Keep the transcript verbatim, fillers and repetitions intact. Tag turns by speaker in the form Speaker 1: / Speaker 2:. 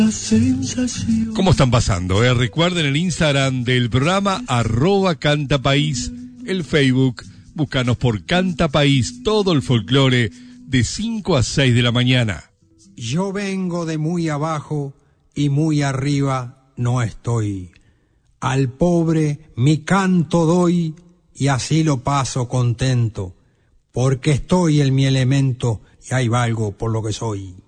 Speaker 1: ¿Cómo están pasando? Eh? Recuerden el Instagram del programa, arroba Cantapaís, el Facebook, búscanos por Cantapaís, todo el folclore de cinco a seis de la mañana.
Speaker 2: Yo vengo de muy abajo y muy arriba no estoy. Al pobre mi canto doy y así lo paso contento, porque estoy en mi elemento y ahí valgo por lo que soy.